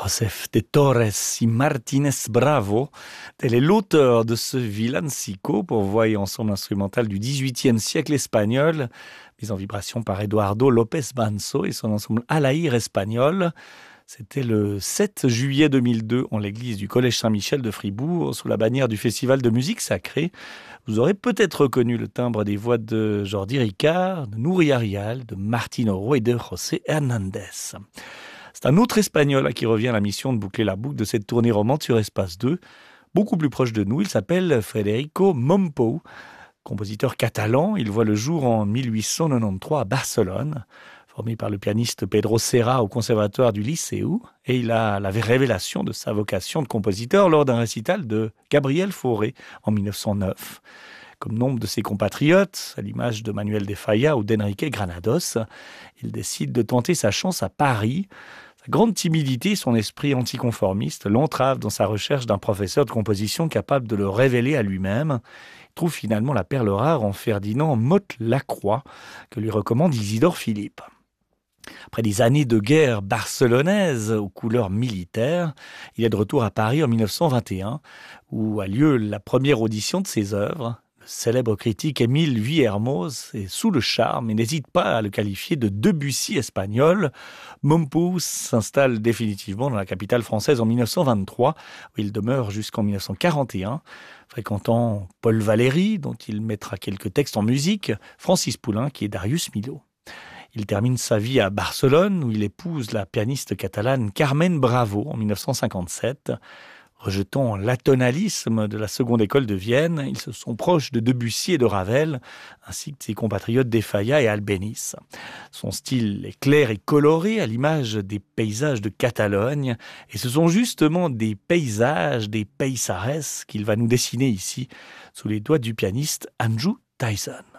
Josef de Torres y Martínez Bravo, tel est l'auteur de ce villancico pour voix et ensemble instrumental du XVIIIe siècle espagnol, mis en vibration par Eduardo López Banzo et son ensemble Alaïr espagnol. C'était le 7 juillet 2002 en l'église du Collège Saint-Michel de Fribourg, sous la bannière du Festival de musique sacrée. Vous aurez peut-être reconnu le timbre des voix de Jordi Ricard, de Núria Rial, de Martín Oro et de José Hernández. C'est un autre Espagnol à qui revient la mission de boucler la boucle de cette tournée romande sur Espace 2. Beaucoup plus proche de nous, il s'appelle Federico Mompou, compositeur catalan. Il voit le jour en 1893 à Barcelone, formé par le pianiste Pedro Serra au conservatoire du Liceu, et il a la révélation de sa vocation de compositeur lors d'un récital de Gabriel Fauré en 1909. Comme nombre de ses compatriotes, à l'image de Manuel de Falla ou d'Enrique Granados, il décide de tenter sa chance à Paris. Sa grande timidité et son esprit anticonformiste l'entravent dans sa recherche d'un professeur de composition capable de le révéler à lui-même. Il trouve finalement la perle rare en Ferdinand Motte-Lacroix, que lui recommande Isidore Philippe. Après des années de guerre barcelonaise aux couleurs militaires, il est de retour à Paris en 1921, où a lieu la première audition de ses œuvres. Le célèbre critique Émile Vuillermoz est sous le charme et n'hésite pas à le qualifier de Debussy espagnol. Mompou s'installe définitivement dans la capitale française en 1923, où il demeure jusqu'en 1941, fréquentant Paul Valéry, dont il mettra quelques textes en musique, Francis Poulenc et Darius Milhaud. Il termine sa vie à Barcelone, où il épouse la pianiste catalane Carmen Bravo en 1957. Rejetant l'atonalisme de la seconde école de Vienne, ils se sont proches de Debussy et de Ravel, ainsi que de ses compatriotes de Falla et Albéniz. Son style est clair et coloré, à l'image des paysages de Catalogne, et ce sont justement des paysages, des paisares qu'il va nous dessiner ici, sous les doigts du pianiste Andrew Tyson.